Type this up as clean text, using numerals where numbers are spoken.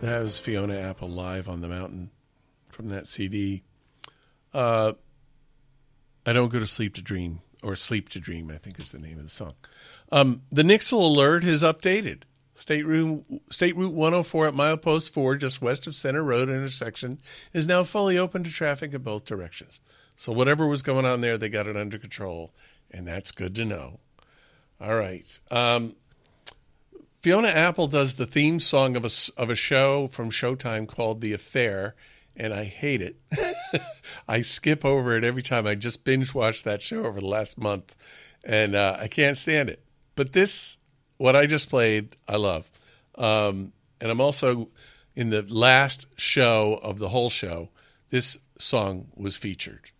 That was Fiona Apple live on the mountain from that CD. I Don't Go to Sleep to Dream, or Sleep to Dream, I think is the name of the song. The Nixle alert is updated. State Route 104 at Milepost 4, just west of Center Road intersection, is now fully open to traffic in both directions. So whatever was going on there, they got it under control, and that's good to know. All right. Fiona Apple does the theme song of a show from Showtime called The Affair, and I hate it. I skip over it every time. I just binge watched that show over the last month, and I can't stand it. But this, what I just played, I love. And I'm also, in the last show of the whole show, this song was featured.